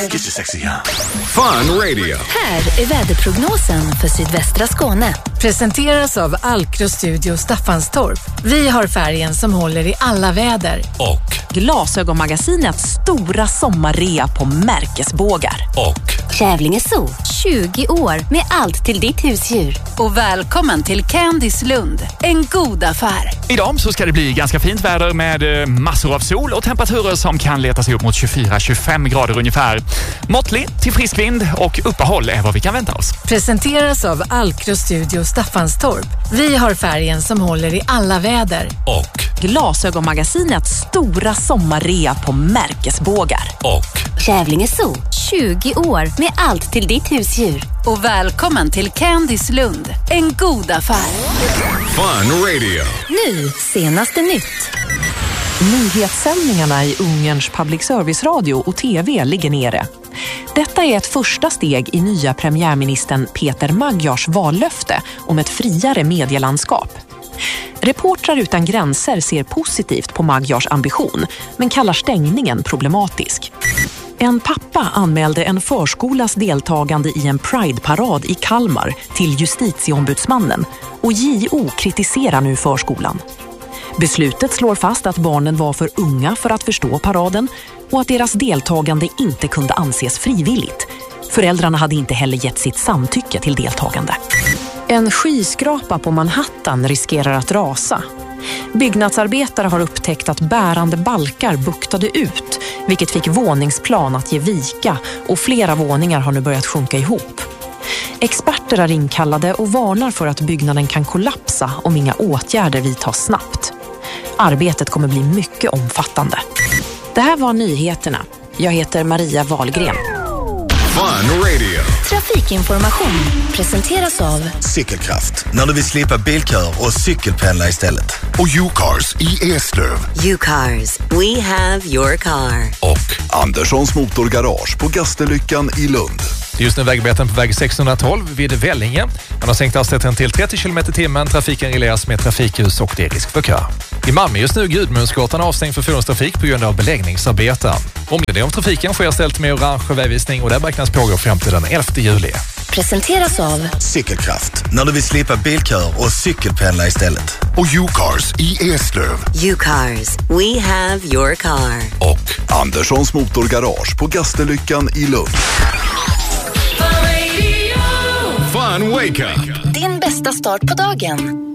Fun Radio. Här är väderprognosen för sydvästra Skåne. Presenteras av Alkro Studio Staffanstorp. Vi har färgen som håller i alla väder. Och Glasögonmagasinets stora sommarrea på märkesbågar. och Kävlinge Zoo, 20 år med allt till ditt husdjur. Och välkommen till Candice Lund, en god affär. Idag så ska det bli ganska fint väder med massor av sol och temperaturer som kan leta sig upp mot 24-25 grader ungefär. Måttlig till frisk vind och uppehåll är vad vi kan vänta oss. Presenteras av Alkro Studio Staffanstorp. Vi har färgen som håller i alla väder. och Glasögonmagasinets stora sommarrea på märkesbågar. och Kävlinge Zoo, 20 år med allt till ditt husdjur. Och välkommen till Candice Lund, en god affär. Fun Radio. Nu, senaste nytt. Nyhetssändningarna i Ungerns public service-radio och tv ligger nere. Detta är ett första steg i nya premiärministern Peter Magyars vallöfte om ett friare medielandskap. Reportrar utan gränser ser positivt på Magyars ambition, men kallar stängningen problematisk. En pappa anmälde en förskolas deltagande i en Pride-parad i Kalmar till justitieombudsmannen och JO kritiserar nu förskolan. Beslutet slår fast att barnen var för unga för att förstå paraden och att deras deltagande inte kunde anses frivilligt. Föräldrarna hade inte heller gett sitt samtycke till deltagande. En skyskrapa på Manhattan riskerar att rasa. Byggnadsarbetare har upptäckt att bärande balkar buktade ut, vilket fick våningsplan att ge vika och flera våningar har nu börjat sjunka ihop. Experter är inkallade och varnar för att byggnaden kan kollapsa om inga åtgärder vidtas snabbt. Arbetet kommer bli mycket omfattande. Det här var nyheterna. Jag heter Maria Wahlgren. Fun Radio. Trafikinformation presenteras av Cykelkraft, när du vill slippa bilkör och cykelpendla istället. Och U-Cars i Eslöv. U-Cars, we have your car. Och Anderssons Motorgarage på Gasterlyckan i Lund. Just nu vägarbeten på väg 612 vid Vellinge. Man har sänkt hastigheten till 30 km/h. Trafiken regleras med trafikljus och det är risk för kö. I Malmö just nu Gudmundsgatan avstängd för fordonstrafik på grund av beläggningsarbeten. Omledning av trafiken sker ställt med orange vägvisning och där beräknas pågå fram till den 11 juli. presenteras av Cykelkraft, när du vill slippa bilkör och cykelpendla istället. Och U-Cars i Eslöv. U-Cars, we have your car. Och Anderssons Motorgarage på Gasterlyckan i Lund. Fun Wake Up. din bästa start på dagen.